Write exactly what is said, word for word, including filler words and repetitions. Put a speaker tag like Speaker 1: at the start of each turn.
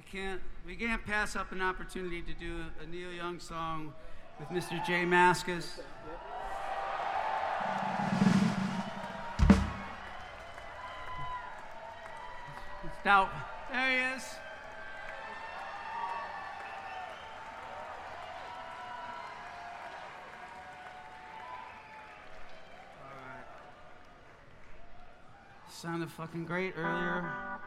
Speaker 1: can't we can't pass up an opportunity to do a Neil Young song with Mister J Mascis. It's doubt. There he is. All right. Sounded fucking great earlier.